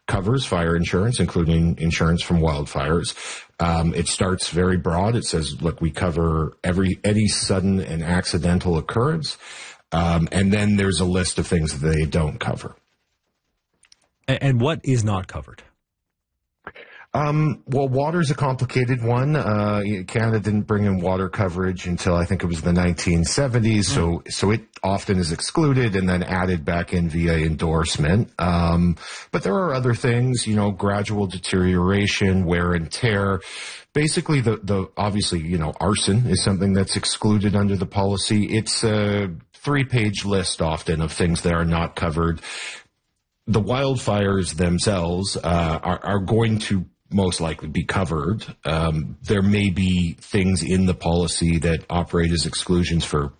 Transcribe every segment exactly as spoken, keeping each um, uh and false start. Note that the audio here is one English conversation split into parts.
covers fire insurance, including insurance from wildfires. Um, it starts very broad. It says, look, we cover every any sudden and accidental occurrence. Um, and then there's a list of things that they don't cover. And what is not covered? Um, well, water's a complicated one. Uh, Canada didn't bring in water coverage until I think it was the nineteen seventies. Mm. So, so it often is excluded and then added back in via endorsement. Um, but there are other things, you know, gradual deterioration, wear and tear. Basically, the, the, obviously, you know, arson is something that's excluded under the policy. It's a three page list often of things that are not covered. The wildfires themselves, uh, are, are going to most likely be covered. Um, there may be things in the policy that operate as exclusions for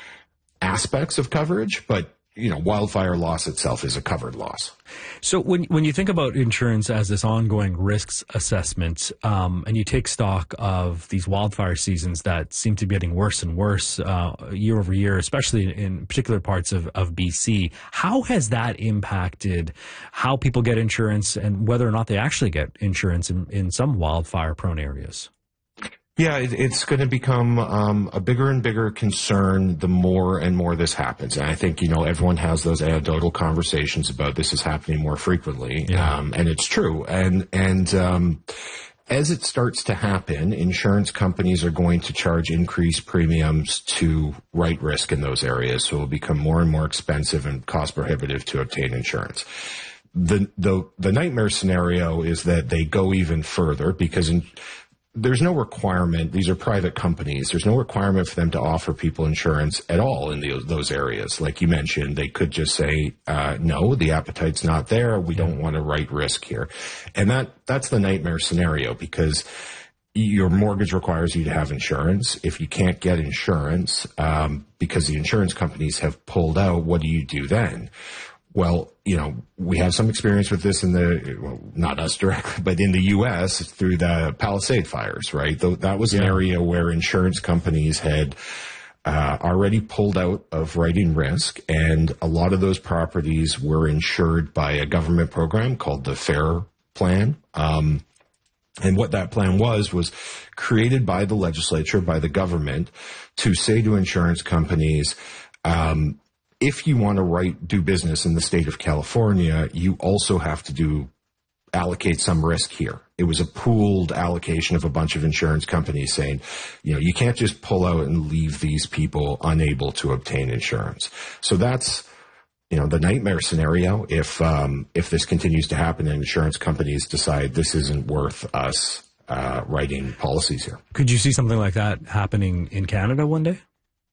aspects of coverage, but you know, wildfire loss itself is a covered loss. So when when you think about insurance as this ongoing risks assessment, um, and you take stock of these wildfire seasons that seem to be getting worse and worse uh, year over year, especially in particular parts of, of B C, how has that impacted how people get insurance and whether or not they actually get insurance in, in some wildfire-prone areas? Yeah, it, it's going to become um, a bigger and bigger concern the more and more this happens. And I think, you know, everyone has those anecdotal conversations about this is happening more frequently. Yeah. Um, and it's true. And, and, um, as it starts to happen, insurance companies are going to charge increased premiums to write risk in those areas. So it will become more and more expensive and cost prohibitive to obtain insurance. The, the, the nightmare scenario is that they go even further because in, there's no requirement. These are private companies. There's no requirement for them to offer people insurance at all in the, those areas. Like you mentioned, they could just say, uh, no, the appetite's not there. We don't want to write risk here. And that, that's the nightmare scenario because your mortgage requires you to have insurance. If you can't get insurance, um, because the insurance companies have pulled out, what do you do then? Well, you know, we have some experience with this in the, well, not us directly, but in the U S through the Palisade fires, right? Though that was an yeah. area where insurance companies had uh, already pulled out of writing risk, and a lot of those properties were insured by a government program called the FAIR Plan. Um, and what that plan was, was created by the legislature, by the government, to say to insurance companies, um, if you want to write, do business in the state of California, you also have to do, allocate some risk here. It was a pooled allocation of a bunch of insurance companies saying, you know, you can't just pull out and leave these people unable to obtain insurance. So that's, you know, the nightmare scenario if, um, if this continues to happen and insurance companies decide this isn't worth us, uh, writing policies here. Could you see something like that happening in Canada one day?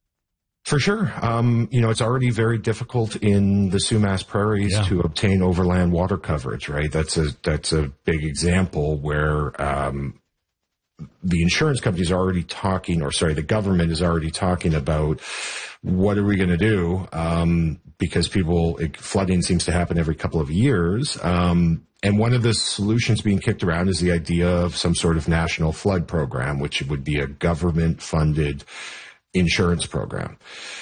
For sure. Um, you know, it's already very difficult in the Sumas Prairies yeah. to obtain overland water coverage, right? That's a, that's a big example where, um, the insurance companies are already talking, or sorry, the government is already talking about what are we going to do? Um, because people, it, flooding seems to happen every couple of years. Um, and one of the solutions being kicked around is the idea of some sort of national flood program, which would be a government funded insurance program.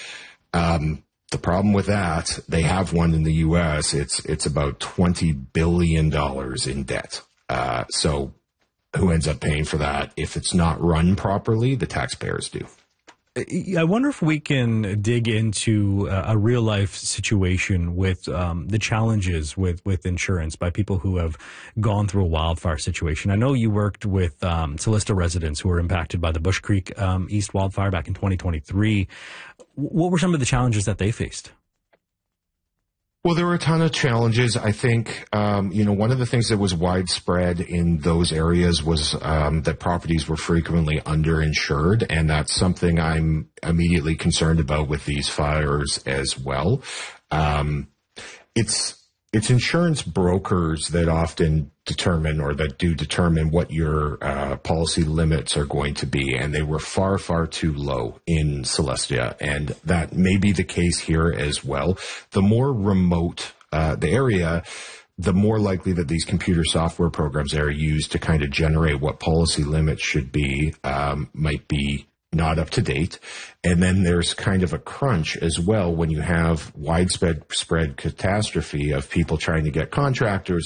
Um, the problem with that, they have one in the U S. It's, it's about twenty billion dollars in debt. Uh, so who ends up paying for that? If it's not run properly, the taxpayers do. I wonder if we can dig into a real life situation with um, the challenges with, with insurance by people who have gone through a wildfire situation. I know you worked with um, Calista residents who were impacted by the Bush Creek um, East wildfire back in twenty twenty-three. What were some of the challenges that they faced? Well, there were a ton of challenges. I think, um, you know, one of the things that was widespread in those areas was um, that properties were frequently underinsured, and that's something I'm immediately concerned about with these fires as well. Um, it's it's insurance brokers that often determine or that do determine what your uh, policy limits are going to be, and they were far, far too low in Celestia, and that may be the case here as well. The more remote uh, the area, the more likely that these computer software programs that are used to kind of generate what policy limits should be um, might be not up to date. And then there's kind of a crunch as well when you have widespread spread catastrophe of people trying to get contractors